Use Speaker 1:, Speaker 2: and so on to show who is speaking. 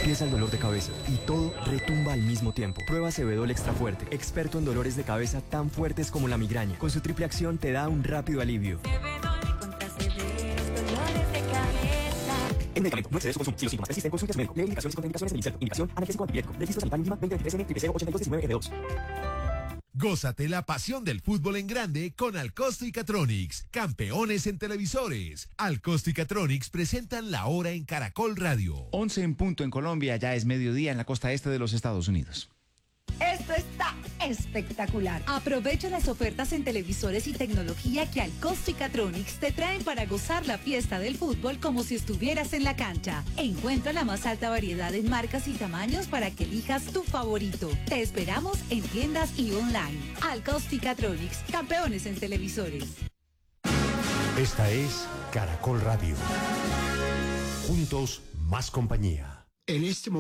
Speaker 1: Empieza el dolor de cabeza y todo retumba al mismo tiempo. Prueba Cebedol Extra Fuerte, experto en dolores de cabeza tan fuertes como la migraña. Con su triple acción te da un rápido alivio.
Speaker 2: Cebedol contra severos dolores de cabeza.
Speaker 1: El medicamento no excede su consumo. Si los síntomas persisten, consulte a su médico. Lee indicaciones y contraindicaciones del insecto. Indicación analgésico antipirético. Registro sanitario INVIMA 2023N008219F2.
Speaker 3: Gózate la pasión del fútbol en grande con Alcosto y Catronics, campeones en televisores. Alcosto y Catronics presentan La Hora en Caracol Radio.
Speaker 4: 11 en punto en Colombia, ya es mediodía en la costa este de los Estados Unidos.
Speaker 5: Esto está espectacular. Aprovecha las ofertas en televisores y tecnología que Alcosto y Catronics te traen para gozar la fiesta del fútbol como si estuvieras en la cancha. Encuentra la más alta variedad en marcas y tamaños para que elijas tu favorito. Te esperamos en tiendas y online. Alcosto y Catronics, campeones en televisores.
Speaker 6: Esta es Caracol Radio. Juntos, más compañía.
Speaker 7: En este